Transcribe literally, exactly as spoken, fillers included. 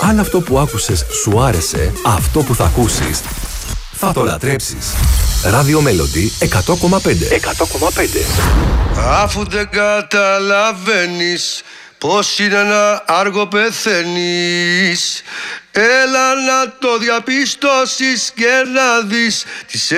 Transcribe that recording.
Αν αυτό που άκουσες σου άρεσε, αυτό που θα ακούσεις θα το λατρέψεις. Radio Melody εκατό κόμμα πέντε. εκατό κόμμα πέντε. Αφού δεν καταλαβαίνεις πως είναι να άργο πεθαίνεις, έλα να το διαπιστώσεις και να δεις τις